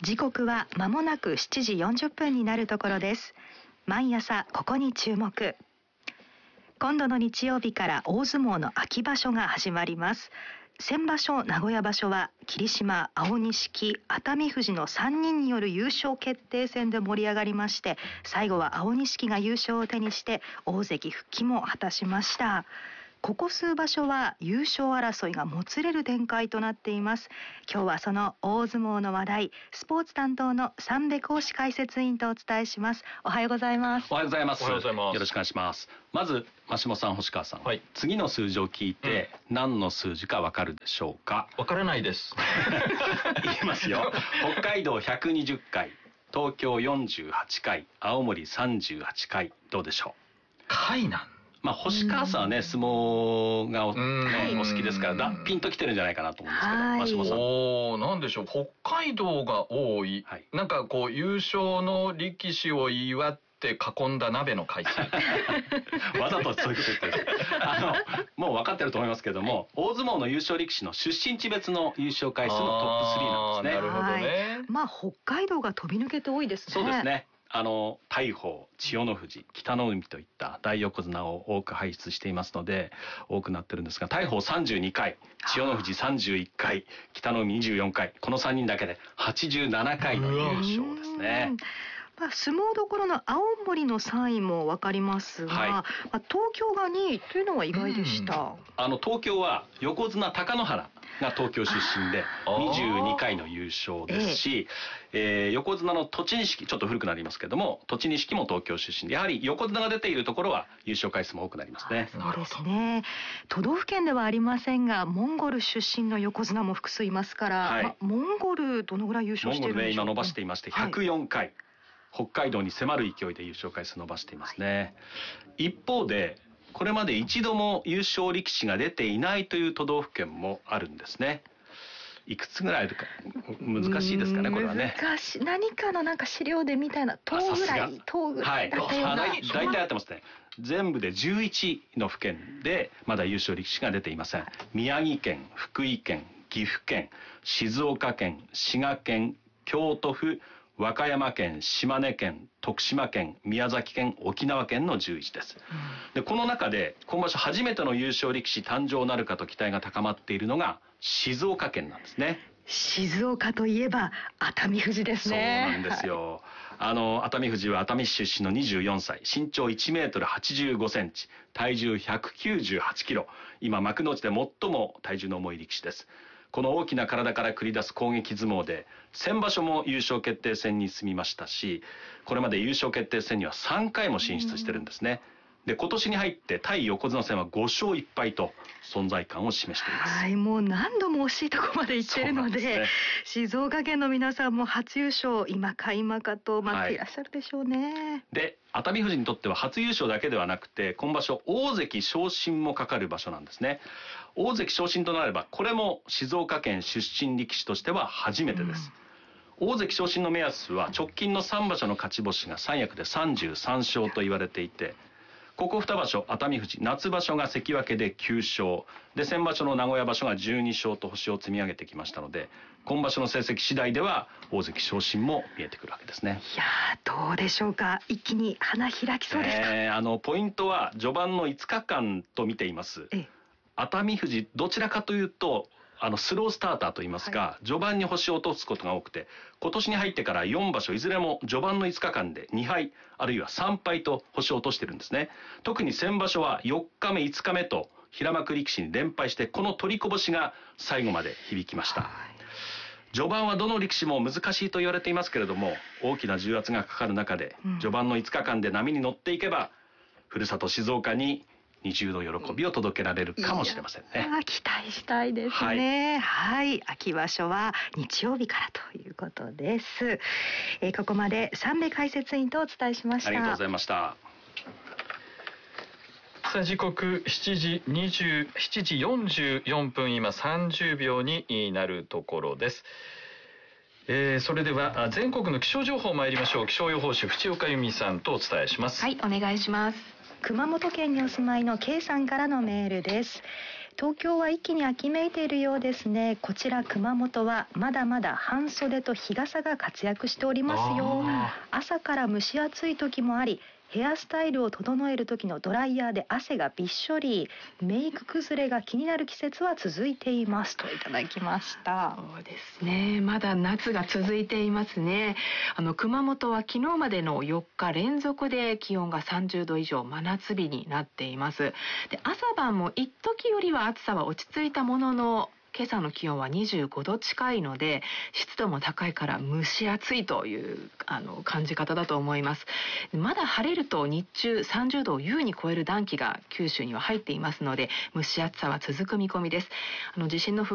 時刻は間もなく7時40分になるところです。毎朝ここに注目。今度の日曜日から大相撲の秋場所が始まります。先場所名古屋場所は霧島、青錦、熱海富士の3人による優勝決定戦で盛り上がりまして、最後は青錦が優勝を手にして大関復帰も果たしました。ここ数場所は優勝争いがもつれる展開となっています。今日はその大相撲の話題、スポーツ担当の三部公子解説委員とお伝えします。おはようございます。 おはようございます。 おはようございます。 よろしくお願いします。まず真下さん、星川さん、はい、次の数字を聞いて、何の数字かわかるでしょうか？ わからないです。 言いますよ。北海道120回、東京48回、青森38回、どうでしょう？ 回なん星川さんはね、相撲が お好きですからピンときてるんじゃないかなと思うんですけど、真下さん。 なんでしょう、北海道が多い、はい、なんかこう優勝の力士を祝って囲んだ鍋の回数。 わざとそういうこと言ってる。もう分かってると思いますけども、大相撲の優勝力士の出身地別の優勝回数のトップ3なんですね。 なるほどね。 北海道が飛び抜けて多いですね。 そうですね。大鵬、千代の富士、北の海といった大横綱を多く輩出していますので多くなってるんですが、大鵬32回、千代の富士31回、北の海24回、この3人だけで87回の優勝ですね。 相撲どころの青森の3位も分かりますが、はい、東京が2位というのは意外でした。 東京は横綱貴乃花が東京出身で22回の優勝ですし、横綱の栃錦、ちょっと古くなりますけども、栃錦も東京出身で、やはり横綱が出ているところは優勝回数も多くなりますね。 そうですね。都道府県ではありませんが、モンゴル出身の横綱も複数いますから、はい、モンゴルどのぐらい優勝しているんでしょうか？モンゴルね、今伸ばしていまして104回、はい、北海道に迫る勢いで優勝回数伸ばしていますね。はい、一方でこれまで一度も優勝力士が出ていないという都道府県もあるんですね。いくつぐらいあるか難しいですかね、これはね。 難しい。何かの資料でみたいな10ぐらいはい、大体合ってますね。全部で11の府県でまだ優勝力士が出ていません。宮城県、福井県、岐阜県、静岡県、滋賀県、京都府、和歌山県、島根県、徳島県、宮崎県、沖縄県の11です。で、この中で今場所初めての優勝力士誕生なるかと期待が高まっているのが静岡県なんですね。 静岡といえば熱海富士ですね。 そうなんですよ。はい、熱海富士は熱海市出身の24歳、身長1メートル85センチ、体重198キロ。今幕内で最も体重の重い力士です。この大きな体から繰り出す攻撃相撲で先場所も優勝決定戦に進みましたし、これまで優勝決定戦には3回も進出してるんですね。で、今年に入って対横綱戦は5勝1敗と存在感を示しています。 はい、もう何度も惜しいところまで行っているの で、静岡県の皆さんも初優勝今か今かと待っていらっしゃるでしょうね。はい、 で、熱海富士にとっては初優勝だけではなくて、今場所大関昇進もかかる場所なんですね。大関昇進となればこれも静岡県出身力士としては初めてです。大関昇進の目安は直近の3場所の勝ち星が三役で33勝と言われていて、ここ2場所熱海富士、夏場所が関脇で9勝で、先場所の名古屋場所が12勝と星を積み上げてきましたので、今場所の成績次第では大関昇進も見えてくるわけですね。 いやー、どうでしょうか。一気に花開きそうですか？ ポイントは序盤の5日間と見ています。熱海富士どちらかというとスロースターターといいますか、はい、序盤に星を落とすことが多くて、今年に入ってから4場所いずれも序盤の5日間で2敗あるいは3敗と星を落としてるんですね。特に先場所は4日目5日目と平幕力士に連敗して、この取りこぼしが最後まで響きました。はい、序盤はどの力士も難しいと言われていますけれども、大きな重圧がかかる中で、序盤の5日間で波に乗っていけば、ふるさと静岡に二重の喜びを届けられるかもしれませんね。 期待したいですね。はい、秋場所は日曜日からということです。ここまで三部解説委員とお伝えしました。 ありがとうございました。 さあ、時刻7時44分、今30秒になるところです。それでは全国の気象情報参りましょう。気象予報士淵岡由美さんとお伝えします。 はい、お願いします。熊本県にお住まいの K さんからのメールです。 東京は一気に秋めいているようですね。こちら熊本はまだまだ半袖と日傘が活躍しておりますよ。朝から蒸し暑い時もあり、ヘアスタイルを整える時のドライヤーで汗がびっしょり、メイク崩れが気になる季節は続いていますといただきました。 そうですね、まだ夏が続いていますね。熊本は昨日までの4日連続で気温が30度以上真夏日になっています。で、朝晩も一時よりは暑さは落ち着いたものの、今朝の気温は25度近いので、湿度も高いから蒸し暑いという感じ方だと思います。まだ晴れると日中30度を優に超える暖気が九州には入っていますので、蒸し暑さは続く見込みです。地震の